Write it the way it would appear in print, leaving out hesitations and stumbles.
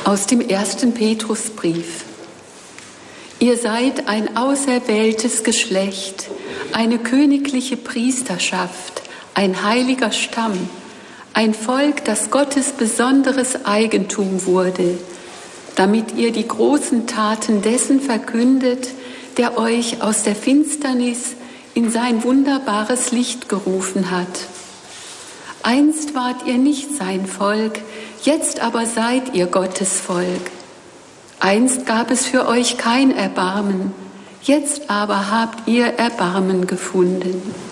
Aus dem 1. Petrusbrief. Ihr seid ein auserwähltes Geschlecht, eine königliche Priesterschaft, ein heiliger Stamm, ein Volk, das Gottes besonderes Eigentum wurde, damit ihr die großen Taten dessen verkündet, der euch aus der Finsternis in sein wunderbares Licht gerufen hat. Einst wart ihr nicht sein Volk, jetzt aber seid ihr Gottes Volk. Einst gab es für euch kein Erbarmen, jetzt aber habt ihr Erbarmen gefunden.